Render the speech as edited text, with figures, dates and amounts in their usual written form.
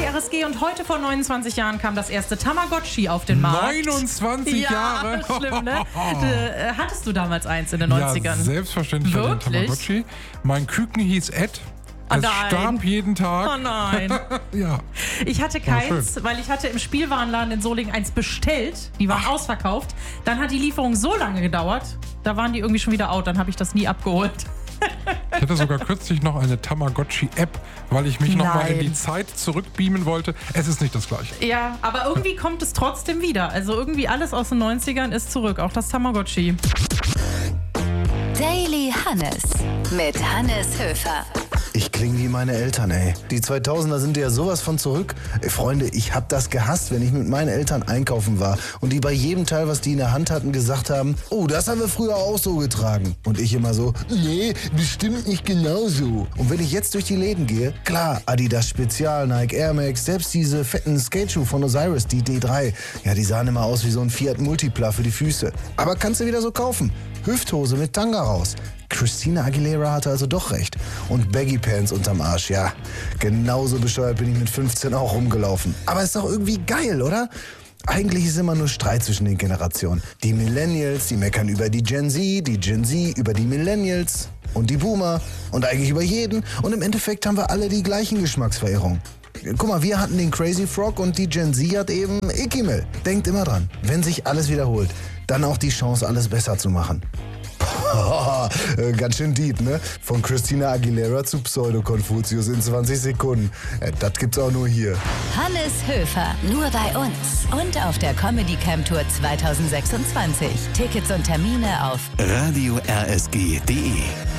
die RSG und heute vor 29 Jahren kam das erste Tamagotchi auf den Markt. 29 Jahre? Ja, schlimm, ne? Hattest du damals eins in den 90ern? Ja, selbstverständlich hatte ich ein Tamagotchi. Mein Küken hieß Ed. Es starb jeden Tag. Oh nein. Ja. Ich hatte keins, weil ich hatte im Spielwarenladen in Solingen eins bestellt. Die waren ausverkauft. Dann hat die Lieferung so lange gedauert, da waren die irgendwie schon wieder out. Dann habe ich das nie abgeholt. Ich hatte sogar kürzlich noch eine Tamagotchi-App, weil ich mich nochmal in die Zeit zurückbeamen wollte. Es ist nicht das Gleiche. Ja, aber irgendwie kommt es trotzdem wieder. Also irgendwie alles aus den 90ern ist zurück, auch das Tamagotchi. Daily Hannes mit Hannes Höfer. Ich klinge wie meine Eltern, ey. Die 2000er sind ja sowas von zurück. Ey, Freunde, ich hab das gehasst, wenn ich mit meinen Eltern einkaufen war und die bei jedem Teil, was die in der Hand hatten, gesagt haben, oh, das haben wir früher auch so getragen. Und ich immer so, nee, bestimmt nicht genauso. Und wenn ich jetzt durch die Läden gehe, klar, Adidas Spezial, Nike Air Max, selbst diese fetten Skateschuhe von Osiris, die D3, ja, die sahen immer aus wie so ein Fiat Multipla für die Füße. Aber kannst du wieder so kaufen. Hüfthose mit Tanga raus. Christina Aguilera hatte also doch recht. Und Baggy Pants unterm Arsch, ja. Genauso bescheuert bin ich mit 15 auch rumgelaufen. Aber ist doch irgendwie geil, oder? Eigentlich ist immer nur Streit zwischen den Generationen. Die Millennials, die meckern über die Gen Z über die Millennials und die Boomer und eigentlich über jeden. Und im Endeffekt haben wir alle die gleichen Geschmacksverirrungen. Guck mal, wir hatten den Crazy Frog und die Gen Z hat eben Ikimel. Denkt immer dran, wenn sich alles wiederholt, dann auch die Chance, alles besser zu machen. Ganz schön deep, ne? Von Christina Aguilera zu Pseudo-Konfuzius in 20 Sekunden. Das gibt's auch nur hier. Hannes Höfer, nur bei uns. Und auf der Comedy Camp Tour 2026. Tickets und Termine auf radio-rsg.de